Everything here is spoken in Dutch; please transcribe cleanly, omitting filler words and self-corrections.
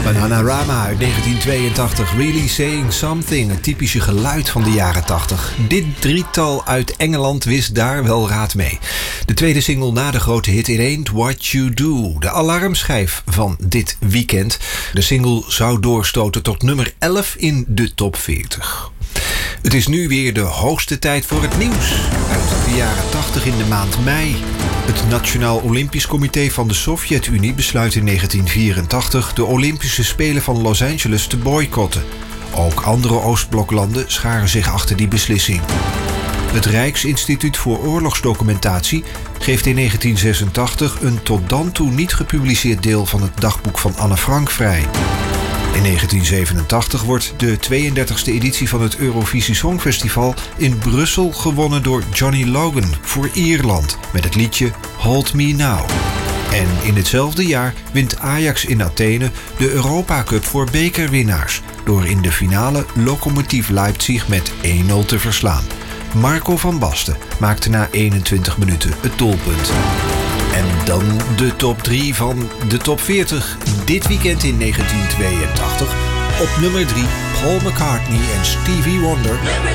Bananarama uit 1982, Really Saying Something, het typische geluid van de jaren 80. Dit drietal uit Engeland wist daar wel raad mee. De tweede single na de grote hit It Ain't What You Do, de alarmschijf van dit weekend. De single zou doorstoten tot nummer 11 in de top 40. Het is nu weer de hoogste tijd voor het nieuws uit de jaren 80 in de maand mei. Het Nationaal Olympisch Comité van de Sovjet-Unie besluit in 1984 de Olympische Spelen van Los Angeles te boycotten. Ook andere Oostbloklanden scharen zich achter die beslissing. Het Rijksinstituut voor Oorlogsdocumentatie geeft in 1986 een tot dan toe niet gepubliceerd deel van het dagboek van Anne Frank vrij. In 1987 wordt de 32e editie van het Eurovisie Songfestival in Brussel gewonnen door Johnny Logan voor Ierland met het liedje Hold Me Now. En in hetzelfde jaar wint Ajax in Athene de Europa Cup voor bekerwinnaars door in de finale Lokomotiv Leipzig met 1-0 te verslaan. Marco van Basten maakte na 21 minuten het doelpunt. En dan de top 3 van de top 40. Dit weekend in 1982. Op nummer 3 Paul McCartney en Stevie Wonder.